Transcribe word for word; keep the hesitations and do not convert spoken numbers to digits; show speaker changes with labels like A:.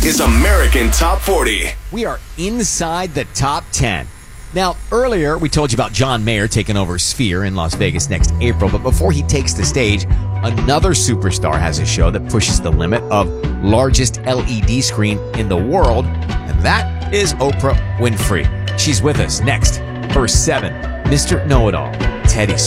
A: is American Top forty.
B: We are inside the top ten. Now, earlier we told you about John Mayer taking over Sphere in Las Vegas next April, but before he takes the stage, another superstar has a show that pushes the limit of largest L E D screen in the world, and that is Oprah Winfrey. She's with us next. Verse seven, Mister Know-It-All, Teddy